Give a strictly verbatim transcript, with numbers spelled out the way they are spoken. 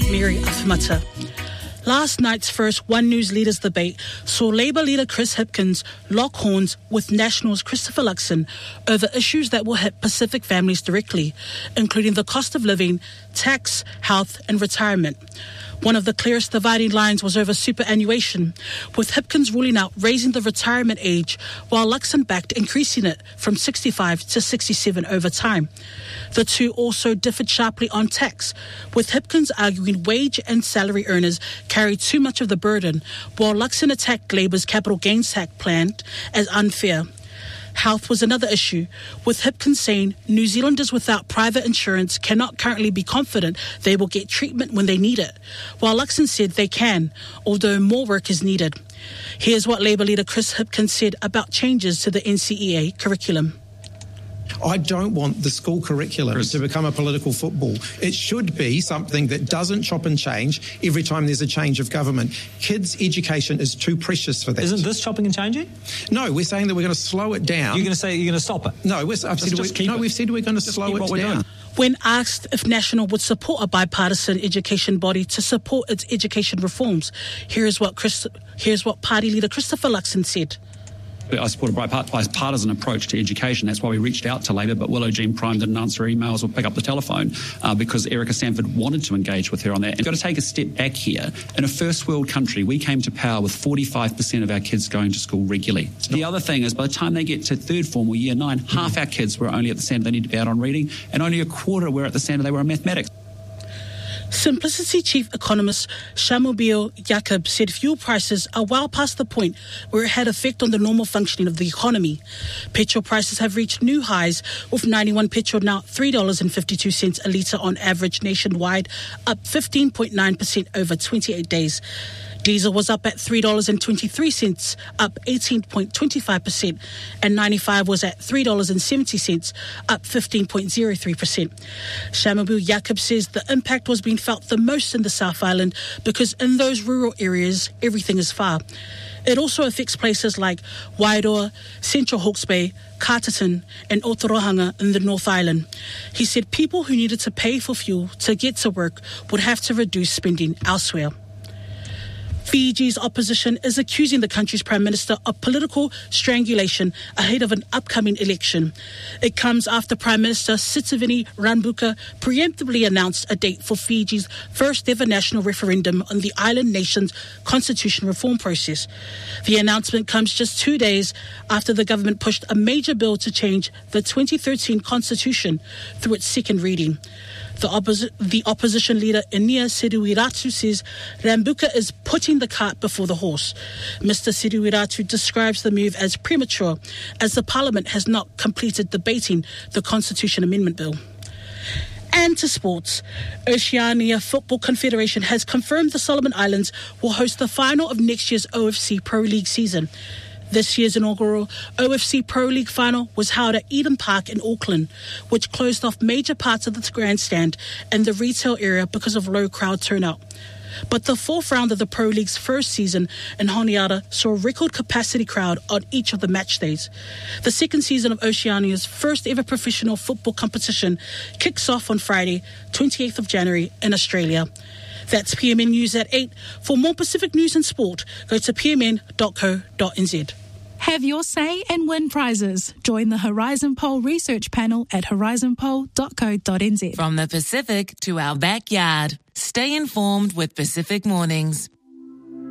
Mary Afamata. Last night's first One News Leaders debate saw Labour leader Chris Hipkins lock horns with Nationals Christopher Luxon over issues that will hit Pacific families directly, including the cost of living, tax, health and retirement. One of the clearest dividing lines was over superannuation, with Hipkins ruling out raising the retirement age, while Luxon backed increasing it from sixty-five to sixty-seven over time. The two also differed sharply on tax, with Hipkins arguing wage and salary earners carry too much of the burden, while Luxon attacked Labour's capital gains tax plan as unfair. Health was another issue, with Hipkins saying New Zealanders without private insurance cannot currently be confident they will get treatment when they need it, while Luxon said they can, although more work is needed. Here's what Labour leader Chris Hipkins said about changes to the N C E A curriculum. I don't want the school curriculum Chris. to become a political football. It should be something that doesn't chop and change every time there's a change of government. Kids' education is too precious for that. Isn't this chopping and changing? No, we're saying that we're going to slow it down. You're going to say you're going to stop it? No, we're, I've said we, no we've said we're going to just slow it down. When asked if National would support a bipartisan education body to support its education reforms, here's what Chris, here's what Party leader Christopher Luxon said. I support a bipartisan approach to education. That's why we reached out to Labour, but Willow Jean Prime didn't answer emails or pick up the telephone uh, because Erica Sanford wanted to engage with her on that. And we've got to take a step back here. In a first world country, we came to power with forty-five percent of our kids going to school regularly. The other thing is, by the time they get to third form or year nine, mm-hmm. half our kids were only at the standard they need to be out on reading, and only a quarter were at the standard they were in mathematics. Simplicity chief economist Shamubeel Yaqub said fuel prices are well past the point where it had effect on the normal functioning of the economy. Petrol prices have reached new highs, with ninety-one petrol now three dollars fifty-two a litre on average nationwide, up fifteen point nine percent over twenty-eight days. Diesel was up at three dollars twenty-three, up eighteen point two five percent, and ninety-five was at three dollars seventy, up fifteen point zero three percent. Shamubeel Yaqub says the impact was being felt the most in the South Island because in those rural areas, everything is far. It also affects places like Wairoa, Central Hawke's Bay, Carterton and Otorohanga in the North Island. He said people who needed to pay for fuel to get to work would have to reduce spending elsewhere. Fiji's opposition is accusing the country's Prime Minister of political strangulation ahead of an upcoming election. It comes after Prime Minister Sitiveni Rabuka preemptively announced a date for Fiji's first ever national referendum on the island nation's constitution reform process. The announcement comes just two days after the government pushed a major bill to change the twenty thirteen constitution through its second reading. The, oppos- the opposition leader, Inia Siruiratu, says Rabuka is putting the cart before the horse. Mister Siruiratu describes the move as premature, as the Parliament has not completed debating the Constitution Amendment Bill. And to sports, Oceania Football Confederation has confirmed the Solomon Islands will host the final of next year's O F C Pro League season. This year's inaugural O F C Pro League final was held at Eden Park in Auckland, which closed off major parts of the grandstand and the retail area because of low crowd turnout. But the fourth round of the Pro League's first season in Honiara saw a record capacity crowd on each of the match days. The second season of Oceania's first ever professional football competition kicks off on Friday, twenty-eighth of January in Australia. That's P M N News at eight. For more Pacific news and sport, go to p m n dot co dot n z. Have your say and win prizes. Join the Horizon Poll research panel at horizon poll dot co dot n z. From the Pacific to our backyard, stay informed with Pacific Mornings.